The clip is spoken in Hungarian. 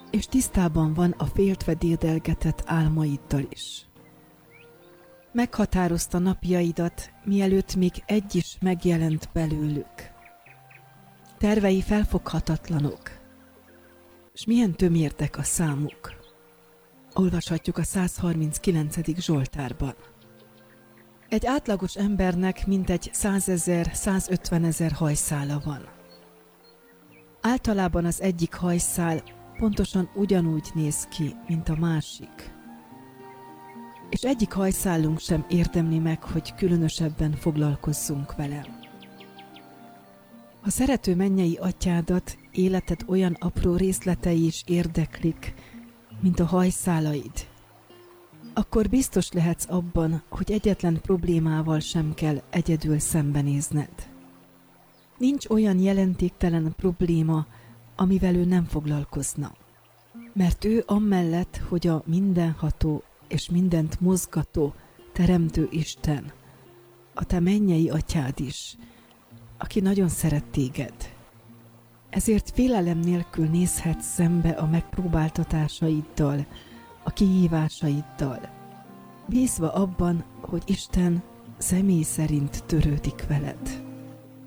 és tisztában van a féltve dédelgetett álmaiddal is. Meghatározta napjaidat, mielőtt még egy is megjelent belőlük. Tervei felfoghatatlanok, és milyen tömérdek a számuk. Olvashatjuk a 139. Zsoltárban. Egy átlagos embernek mintegy 100 000–150 000 hajszála van. Általában az egyik hajszál pontosan ugyanúgy néz ki, mint a másik. És egyik hajszálunk sem érdemli meg, hogy különösebben foglalkozzunk vele. A szerető mennyei atyádat életed olyan apró részletei is érdeklik, mint a hajszálaid, akkor biztos lehetsz abban, hogy egyetlen problémával sem kell egyedül szembenézned. Nincs olyan jelentéktelen probléma, amivel ő nem foglalkozna. Mert ő amellett, hogy a mindenható és mindent mozgató, teremtő Isten, a te mennyei atyád is, aki nagyon szeret téged. Ezért félelem nélkül nézhetsz szembe a megpróbáltatásaiddal, a kihívásaiddal, bízva abban, hogy Isten személy szerint törődik veled.